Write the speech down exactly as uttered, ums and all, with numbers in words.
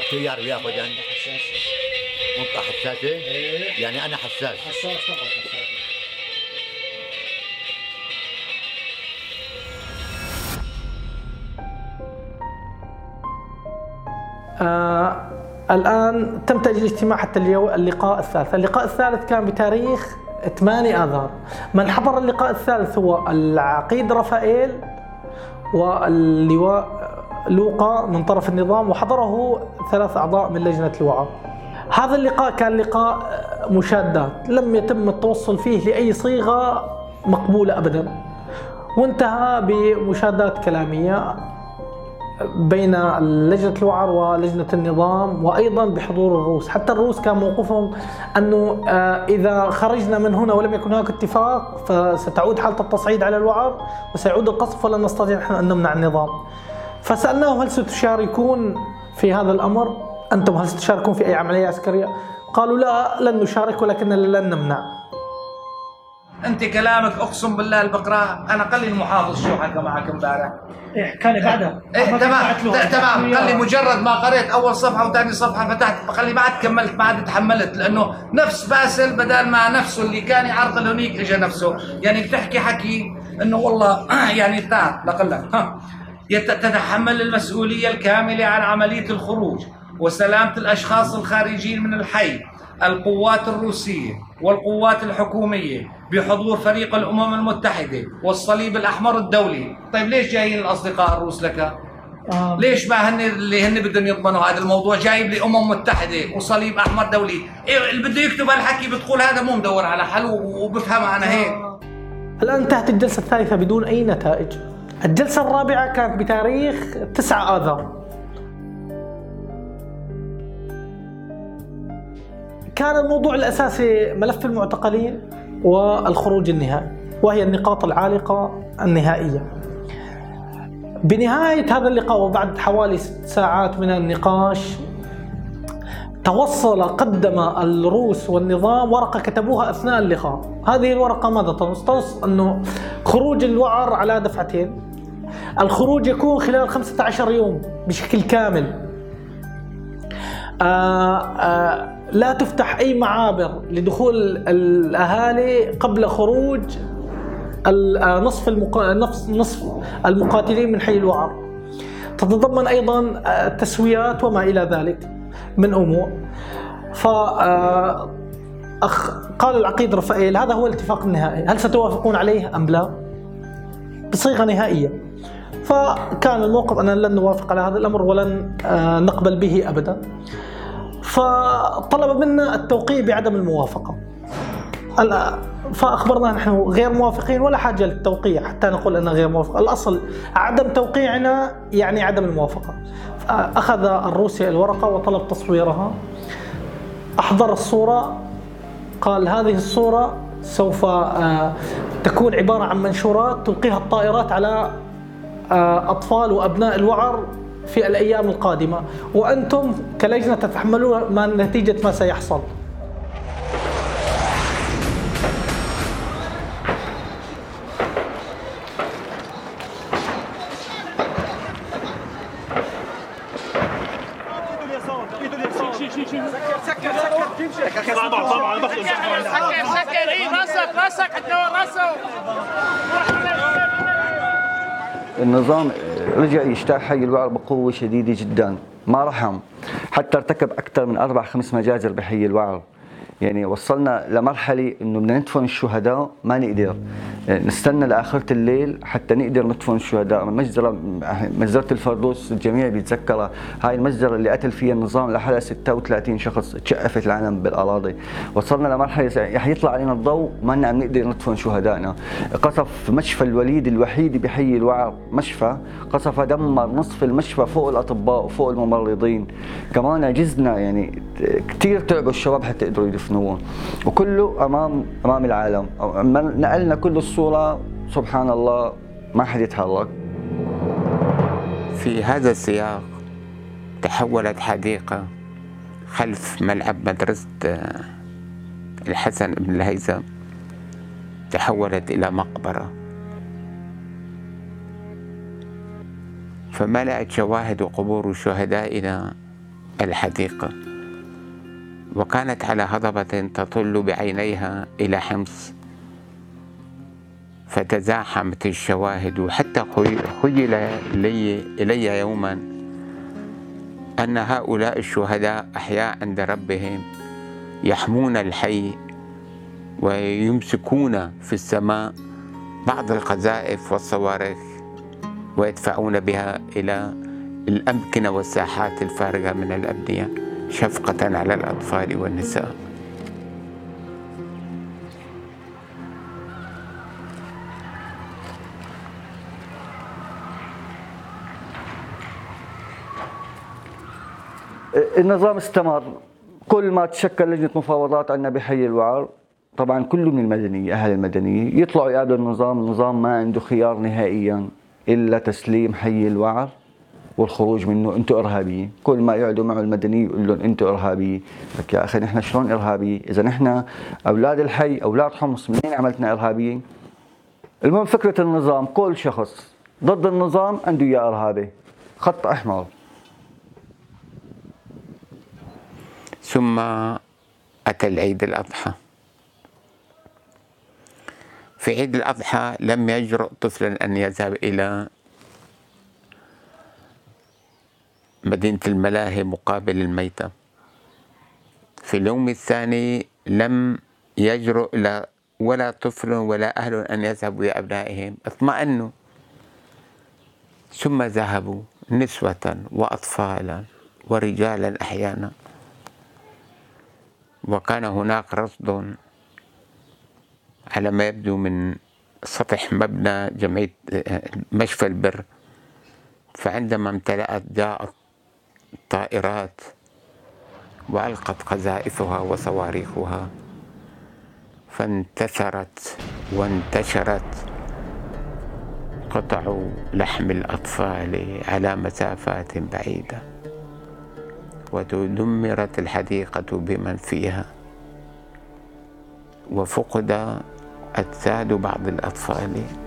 التيار بياخذ يعني حساسة. منطقة حساسة؟ ايه يعني أنا حساس. حساس فقط حساس. آه الآن تم تأجيل الاجتماع حتى اليوم اللقاء الثالث. اللقاء الثالث كان بتاريخ ثمانية آذار. من حضر اللقاء الثالث هو العقيد رفائيل واللواء لوقا من طرف النظام، وحضره ثلاث أعضاء من لجنة الوعظ. هذا اللقاء كان لقاء مشادات، لم يتم التوصل فيه لأي صيغة مقبولة أبدا، وانتهى بمشادات كلامية بين لجنة الوعر ولجنة النظام، وأيضا بحضور الروس. حتى الروس كان موقفهم أنه إذا خرجنا من هنا ولم يكن هناك اتفاق فستعود حالة التصعيد على الوعر وسيعود القصف ولن نستطيع أن نمنع النظام. فسألناهم هل ستشاركون في هذا الأمر؟ أنتم هل ستشاركون في أي عملية عسكرية؟ قالوا لا، لن نشارك ولكن لن نمنع. انت كلامك اقسم بالله البقراء. انا قال لي المحافظ شو حكى معك امبارح. إيه كان بعدها. إيه تمام تمام. قال لي مجرد ما قريت اول صفحه وثاني صفحه فتحت، قال لي ما عاد كملت، ما عاد تحملت، لانه نفس باسل بدل ما نفسه اللي كان يعرقل هنيك اجى نفسه. يعني بتحكي حكي انه والله يعني تعال لقلك ها تتحمل المسؤوليه الكامله عن عمليه الخروج وسلامه الاشخاص الخارجين من الحي، القوات الروسيه والقوات الحكوميه بحضور فريق الامم المتحده والصليب الاحمر الدولي. طيب ليش جايين الاصدقاء الروس لك؟ آه. ليش ما هن اللي هن بدهم يضمنوا هذا الموضوع جايب لي امم متحده وصليب احمر دولي؟ إيه اللي بده يكتب هالحكي بتقول هذا مو مدور على حل وبفهمها انا هيك. آه. الان انتهت الجلسه الثالثه بدون اي نتائج. الجلسه الرابعه كانت بتاريخ تسعة آذار. كان الموضوع الأساسي ملف المعتقلين والخروج النهائي، وهي النقاط العالقة النهائية. بنهاية هذا اللقاء وبعد حوالي ست ساعات من النقاش، توصل قدم الروس والنظام ورقة كتبوها أثناء اللقاء. هذه الورقة ماذا تنص؟ تنص أنه خروج الوعر على دفعتين، الخروج يكون خلال خمسة عشر يوم بشكل كامل، آآ آآ لا تفتح أي معابر لدخول الأهالي قبل خروج نصف نصف نصف المقاتلين من حي الوعر. تتضمن أيضا التسويات وما إلى ذلك من أمور. فقال العقيد رفائيل هذا هو الاتفاق النهائي، هل ستوافقون عليه أم لا؟ بصيغة نهائية. فكان الموقف أننا لن نوافق على هذا الأمر ولن نقبل به أبدا. فطلب منا التوقيع بعدم الموافقة. فأخبرنا نحن غير موافقين ولا حاجة للتوقيع حتى نقول أننا غير موافقة. الأصل عدم توقيعنا يعني عدم الموافقة. أخذ الروسي الورقة وطلب تصويرها، أحضر الصورة، قال هذه الصورة سوف تكون عبارة عن منشورات تلقيها الطائرات على أطفال وأبناء الوعر في الأيام القادمة، وأنتم كلجنة تتحملون ما نتيجة ما سيحصل. سكر اي راسك راسك حتى راسه. النظام رجع يجتاح حي الوعر بقوة شديدة جدا، ما رحم، حتى ارتكب أكثر من أربع خمس مجازر بحي الوعر. يعني وصلنا لمرحلة إنه بدنا ندفن الشهداء ما نقدر، نستنى لآخرة الليل حتى نقدر ندفن الشهداء. مجزرة مجزرة الفردوس الجميع بيتذكرها، هاي المجزرة اللي قتل فيها النظام لحالها ستة وثلاثين شخص، تشقفت العالم بالأراضي. وصلنا لمرحلة رح يطلع علينا الضوء ما عم نقدر ندفن شهدائنا. قصف مشفى الوليد الوحيد بحي الوعر، مشفى قصف دمر نصف المشفى فوق الأطباء وفوق الممرضين. كمان عجزنا، يعني كثير تعبوا الشباب حتى يقدروا يدفنوه، وكله امام امام العالم. نقلنا كل الصوره سبحان الله ما حد يتحرك. في هذا السياق تحولت حديقه خلف ملعب مدرسه الحسن بن الهيثم تحولت الى مقبره، فملأت شواهد وقبور شهدائنا الحديقة، وكانت على هضبة تطل بعينيها إلى حمص، فتزاحمت الشواهد، حتى خيل إلي, إلي يوما أن هؤلاء الشهداء أحياء عند ربهم يحمون الحي ويمسكون في السماء بعض القذائف والصواريخ ويدفعون بها إلى الأمكنة والساحات الفارغة من الأبنية شفقة على الأطفال والنساء. النظام استمر. كل ما تشكل لجنة مفاوضات عندنا بحي الوعر، طبعا كله من المدنية، أهل المدنية يطلعوا يقابلوا النظام. النظام ما عنده خيار نهائيا إلا تسليم حي الوعر والخروج منه. أنتوا إرهابيين. كل ما يقعدوا معه المدنية يقول لهم أنتوا إرهابيين. لك يا أخي نحن شلون إرهابيين؟ إذا نحن أولاد الحي أولاد حمص منين عملتنا إرهابيين؟ المهم فكرة النظام، كل شخص ضد النظام عنده إياه إرهابي، خط أحمر. ثم أتى العيد الأضحى. في عيد الأضحى لم يجرؤ طفلا أن يذهب إلى مدينة الملاهي مقابل الميتة. في اليوم الثاني لم يجرؤ لا ولا طفل ولا أهل أن يذهبوا إلى أبنائهم، اطمأنوا. ثم ذهبوا نسوة وأطفالا ورجالا أحيانا، وكان هناك رصد على ما يبدو من سطح مبنى جمعية مشفى البر. فعندما امتلأت جاءت طائرات وألقت قذائفها وصواريخها، فانتثرت وانتشرت قطع لحم الأطفال على مسافات بعيدة، ودمرت الحديقة بمن فيها، وفقد أجساد بعض الأطفال.